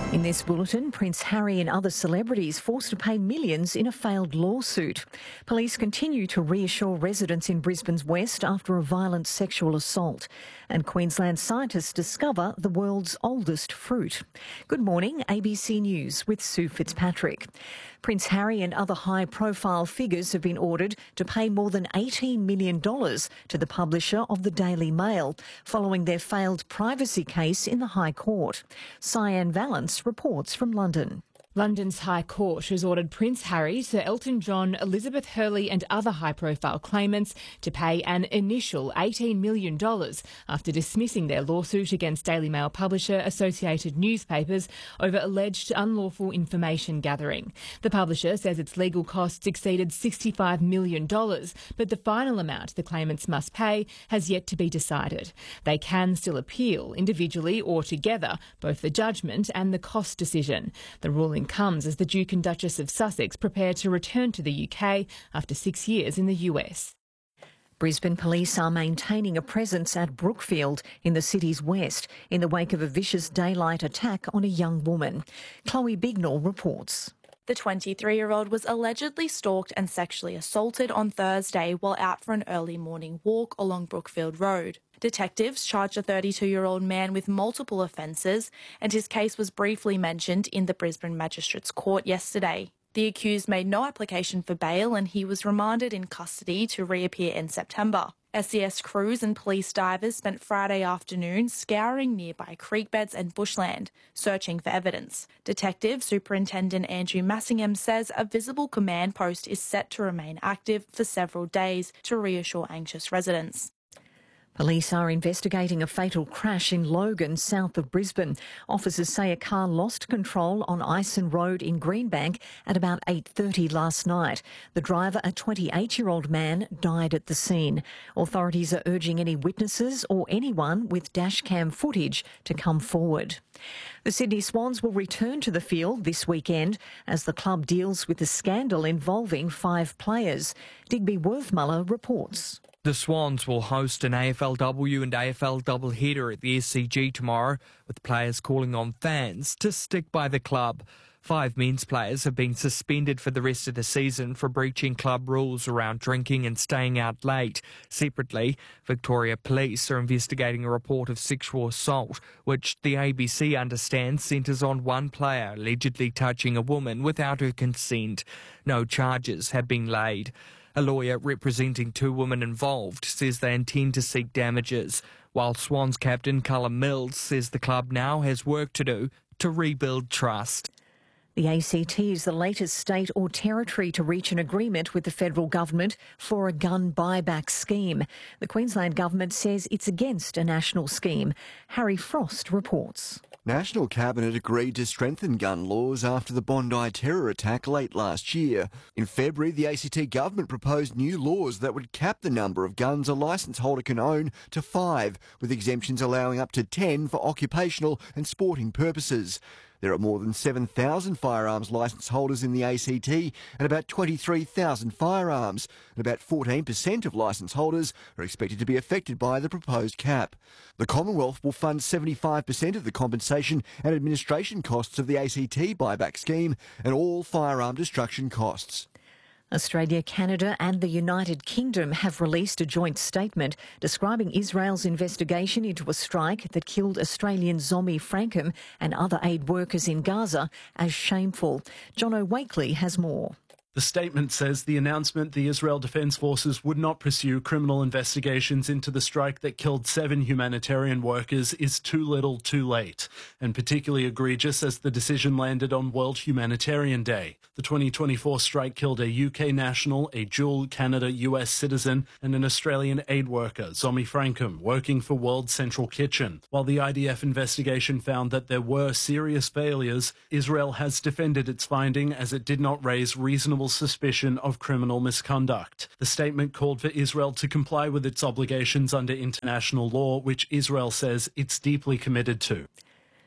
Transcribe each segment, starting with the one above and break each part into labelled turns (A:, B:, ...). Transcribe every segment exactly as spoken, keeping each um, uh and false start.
A: In this bulletin, Prince Harry and other celebrities forced to pay millions in a failed lawsuit. Police continue to reassure residents in Brisbane's west after a violent sexual assault. And Queensland scientists discover the world's oldest fruit. Good morning, A B C News with Sue Fitzpatrick. Prince Harry and other high-profile figures have been ordered to pay more than eighteen million dollars to the publisher of the Daily Mail, following their failed privacy case in the High Court. Cyan Valance reports from London.
B: London's High Court has ordered Prince Harry, Sir Elton John, Elizabeth Hurley and other high-profile claimants to pay an initial eighteen million dollars after dismissing their lawsuit against Daily Mail publisher Associated Newspapers over alleged unlawful information gathering. The publisher says its legal costs exceeded sixty-five million dollars, but the final amount the claimants must pay has yet to be decided. They can still appeal, individually or together, both the judgment and the cost decision. The ruling comes as the Duke and Duchess of Sussex prepare to return to the U K after six years in the U S.
A: Brisbane police are maintaining a presence at Brookfield in the city's west in the wake of a vicious daylight attack on a young woman. Chloe Bignall reports.
C: The twenty-three-year-old was allegedly stalked and sexually assaulted on Thursday while out for an early morning walk along Brookfield Road. Detectives charged a thirty-two-year-old man with multiple offences, and his case was briefly mentioned in the Brisbane Magistrates Court yesterday. The accused made no application for bail and he was remanded in custody to reappear in September. S E S crews and police divers spent Friday afternoon scouring nearby creek beds and bushland, searching for evidence. Detective Superintendent Andrew Massingham says a visible command post is set to remain active for several days to reassure anxious residents.
A: Police are investigating a fatal crash in Logan, south of Brisbane. Officers say a car lost control on Ison Road in Greenbank at about eight thirty last night. The driver, a twenty-eight-year-old man, died at the scene. Authorities are urging any witnesses or anyone with dashcam footage to come forward. The Sydney Swans will return to the field this weekend as the club deals with the scandal involving five players. Digby Worthmuller reports.
D: The Swans will host an A F L W and A F L doubleheader at the S C G tomorrow, with players calling on fans to stick by the club. Five men's players have been suspended for the rest of the season for breaching club rules around drinking and staying out late. Separately, Victoria Police are investigating a report of sexual assault, which the A B C understands centres on one player allegedly touching a woman without her consent. No charges have been laid. A lawyer representing two women involved says they intend to seek damages, while Swans captain Callum Mills says the club now has work to do to rebuild trust.
A: The A C T is the latest state or territory to reach an agreement with the federal government for a gun buyback scheme. The Queensland government says it's against a national scheme. Harry Frost reports.
E: National Cabinet agreed to strengthen gun laws after the Bondi terror attack late last year. In February, the A C T government proposed new laws that would cap the number of guns a licence holder can own to five, with exemptions allowing up to ten for occupational and sporting purposes. There are more than seven thousand firearms licence holders in the A C T and about twenty-three thousand firearms, and about fourteen percent of licence holders are expected to be affected by the proposed cap. The Commonwealth will fund seventy-five percent of the compensation and administration costs of the A C T buyback scheme and all firearm destruction costs.
A: Australia, Canada and the United Kingdom have released a joint statement describing Israel's investigation into a strike that killed Australian Zomi Frankham and other aid workers in Gaza as shameful. Jono Wakely has more.
F: The statement says the announcement the Israel Defence Forces would not pursue criminal investigations into the strike that killed seven humanitarian workers is too little too late, and particularly egregious as the decision landed on World Humanitarian Day. The twenty twenty-four strike killed a U K national, a dual Canada-U S citizen, and an Australian aid worker, Zomi Frankham, working for World Central Kitchen. While the I D F investigation found that there were serious failures, Israel has defended its finding as it did not raise reasonable suspicion of criminal misconduct. The statement called for Israel to comply with its obligations under international law, which Israel says it's deeply committed to.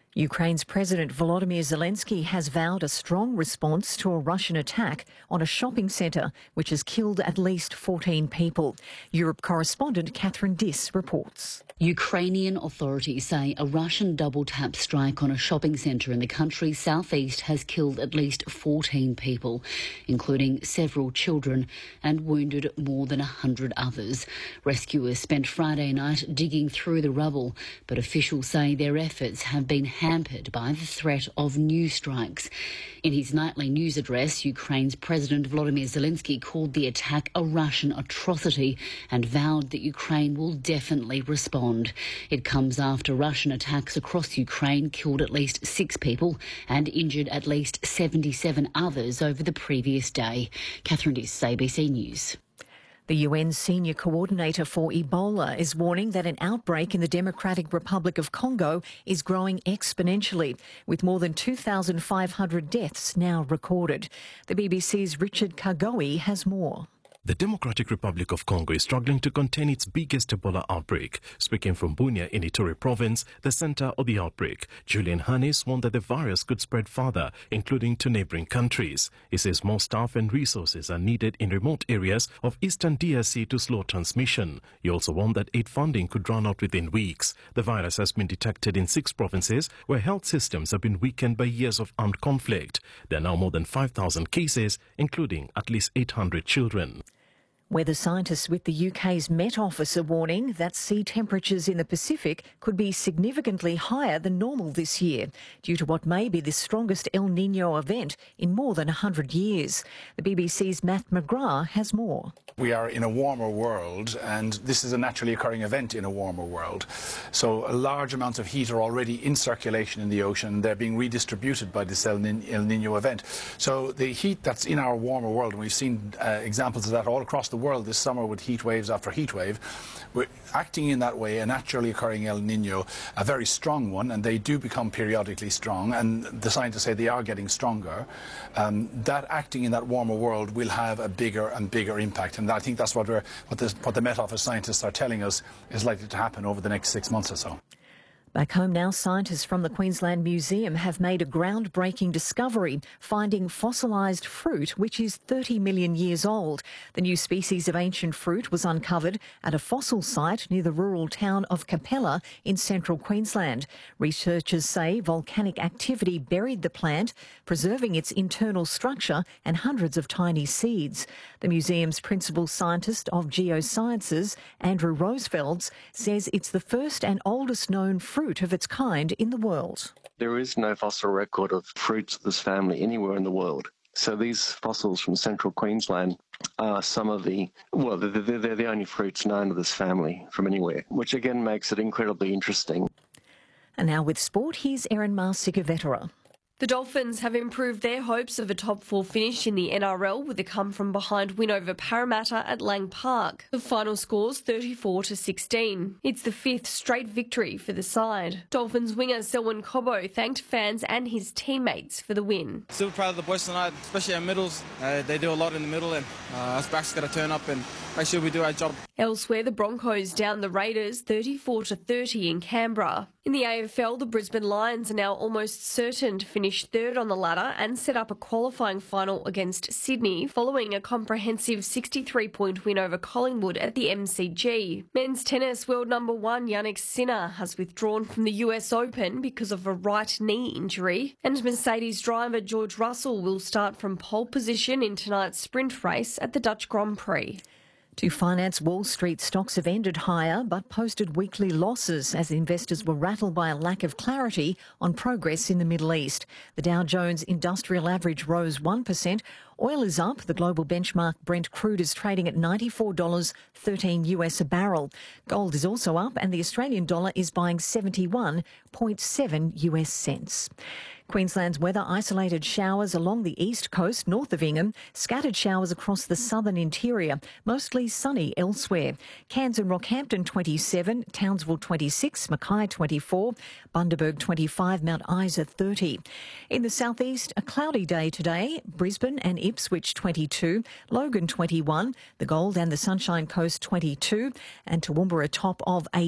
A: Ukraine's President Volodymyr Zelensky has vowed a strong response to a Russian attack on a shopping centre which has killed at least fourteen people. Europe correspondent Catherine Diss reports.
G: Ukrainian authorities say a Russian double-tap strike on a shopping centre in the country's southeast has killed at least fourteen people, including several children, and wounded more than one hundred others. Rescuers spent Friday night digging through the rubble, but officials say their efforts have been hampered by the threat of new strikes. In his nightly news address, Ukraine's President Volodymyr Zelensky called the attack a Russian atrocity and vowed that Ukraine will definitely respond. It comes after Russian attacks across Ukraine killed at least six people and injured at least seventy-seven others over the previous day. Catherine Diss, A B C News.
A: The U N Senior Coordinator for Ebola is warning that an outbreak in the Democratic Republic of Congo is growing exponentially, with more than two thousand five hundred deaths now recorded. The B B C's Richard Kagoe has more.
H: The Democratic Republic of Congo is struggling to contain its biggest Ebola outbreak. Speaking from Bunia in Ituri province, the centre of the outbreak, Julian Hannes warned that the virus could spread further, including to neighbouring countries. He says more staff and resources are needed in remote areas of eastern D R C to slow transmission. He also warned that aid funding could run out within weeks. The virus has been detected in six provinces where health systems have been weakened by years of armed conflict. There are now more than five thousand cases, including at least eight hundred children.
A: Weather scientists with the U K's Met Office are warning that sea temperatures in the Pacific could be significantly higher than normal this year due to what may be the strongest El Niño event in more than one hundred years. The B B C's Matt McGrath has more.
I: We are in a warmer world, and this is a naturally occurring event in a warmer world. So large amounts of heat are already in circulation in the ocean. They're being redistributed by this El Niño event. So the heat that's in our warmer world, and we've seen uh, examples of that all across the world this summer with heat waves after heat wave, we're acting in that way, a naturally occurring El Niño, a very strong one, and they do become periodically strong, and the scientists say they are getting stronger. Um, that acting in that warmer world will have a bigger and bigger impact, and I think that's what, we're, what, this, what the Met Office scientists are telling us is likely to happen over the next six months or so.
A: Back home now, scientists from the Queensland Museum have made a groundbreaking discovery, finding fossilised fruit which is thirty million years old. The new species of ancient fruit was uncovered at a fossil site near the rural town of Capella in central Queensland. Researchers say volcanic activity buried the plant, preserving its internal structure and hundreds of tiny seeds. The museum's principal scientist of geosciences, Andrew Rosefelds, says it's the first and oldest known fruit fruit of its kind in the world.
J: There is no fossil record of fruits of this family anywhere in the world. So these fossils from central Queensland are some of the, well, they're, they're the only fruits known of this family from anywhere, which again makes it incredibly interesting.
A: And now with sport, here's Erin Mar-Sigavetera.
K: The Dolphins have improved their hopes of a top four finish in the N R L with a come-from-behind win over Parramatta at Lang Park. The final score's thirty-four to sixteen. It's the fifth straight victory for the side. Dolphins winger Selwyn Cobbo thanked fans and his teammates for the win.
L: Still proud of the boys tonight, especially our middles. Uh, they do a lot in the middle, and uh, us backs got to turn up and make sure we do our job.
K: Elsewhere, the Broncos down the Raiders thirty-four to thirty in Canberra. In the A F L, the Brisbane Lions are now almost certain to finish third on the ladder and set up a qualifying final against Sydney following a comprehensive sixty-three point win over Collingwood at the M C G. Men's tennis world number one Jannik Sinner has withdrawn from the U S Open because of a right knee injury, and Mercedes driver George Russell will start from pole position in tonight's sprint race at the Dutch Grand Prix.
A: To finance Wall Street, stocks have ended higher but posted weekly losses as investors were rattled by a lack of clarity on progress in the Middle East. The Dow Jones Industrial Average rose one percent. Oil is up. The global benchmark Brent crude is trading at ninety-four dollars thirteen US a barrel. Gold is also up and the Australian dollar is buying seventy-one point seven US cents. Queensland's weather: isolated showers along the east coast north of Ingham, scattered showers across the southern interior, mostly sunny elsewhere. Cairns and Rockhampton twenty-seven, Townsville twenty-six, Mackay twenty-four, Bundaberg twenty-five, Mount Isa thirty. In the southeast, a cloudy day today. Brisbane and Ipswich twenty-two, Logan twenty-one, the Gold and the Sunshine Coast twenty-two, and Toowoomba a top of eighteen.